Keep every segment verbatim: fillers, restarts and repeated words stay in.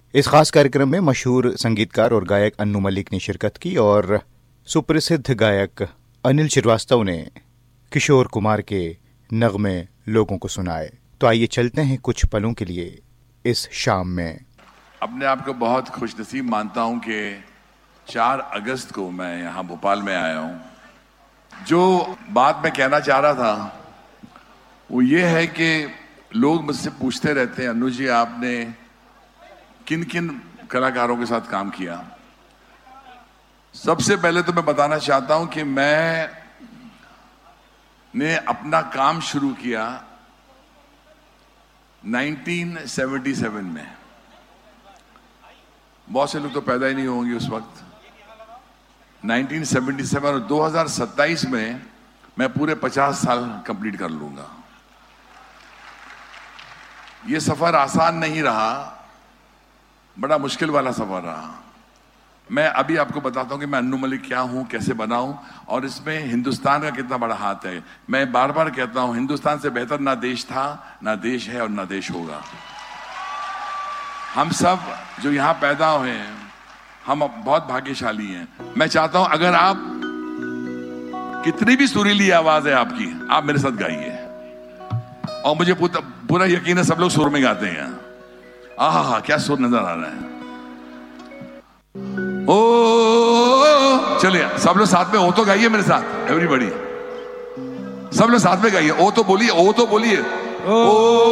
इस खास कार्यक्रम में मशहूर संगीतकार और गायक अन्नू मलिक ने शिरकत की और सुप्रसिद्ध गायक अनिल श्रीवास्तव ने किशोर कुमार के नगमे लोगों को सुनाए। तो आइए चलते हैं कुछ पलों के लिए इस शाम में। अपने आप को बहुत खुशनसीब मानता हूं कि चार अगस्त को मैं यहाँ भोपाल में आया हूं। जो बात मैं कहना चाह रहा था वो ये है कि लोग मुझसे पूछते रहते हैं, अन्नू जी आपने किन किन कलाकारों के साथ काम किया। सबसे पहले तो मैं बताना चाहता हूं कि मैं ने अपना काम शुरू किया उन्नीस सौ सतहत्तर में। बहुत से लोग तो पैदा ही नहीं होंगे उस वक्त। उन्नीस सौ सतहत्तर और दो हज़ार सत्ताईस में मैं पूरे पचास साल कंप्लीट कर लूंगा। ये सफर आसान नहीं रहा, बड़ा मुश्किल वाला सफर रहा। मैं अभी आपको बताता हूं कि मैं अन्नू मलिक क्या हूं, कैसे बना हूं और इसमें हिंदुस्तान का कितना बड़ा हाथ है। मैं बार बार कहता हूं, हिंदुस्तान से बेहतर ना देश था, ना देश है और ना देश होगा। हम सब जो यहां पैदा हुए हैं, हम बहुत भाग्यशाली हैं। मैं चाहता हूं अगर आप कितनी भी सुरीली आवाज है आपकी, आप मेरे साथ गाइए। और मुझे पूरा, पूरा यकीन है सब लोग सुर में गाते हैं। आहा हा, क्या सुर नजर आ रहा है। ओ चलिए सब लोग साथ में ओ तो गाइए मेरे साथ, एवरीबॉडी सब लोग साथ में गाइए। ओ तो बोलिए, ओ तो बोलिए। ओ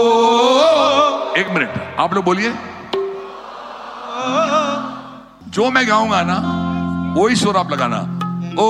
एक मिनट आप लोग बोलिए। जो मैं गाऊंगा ना वही सुर आप लगाना।